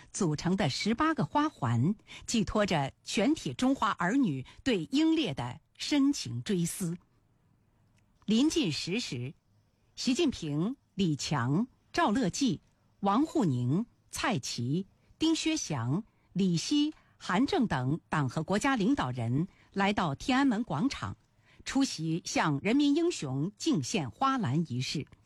组成的18个花环，寄托着全体中华儿女对英烈的深情追思。临近10时，习近平、李强、赵乐际、王沪宁、蔡奇、丁薛祥、李希、韩正等党和国家领导人来到天安门广场，出席向人民英雄敬献花篮仪式。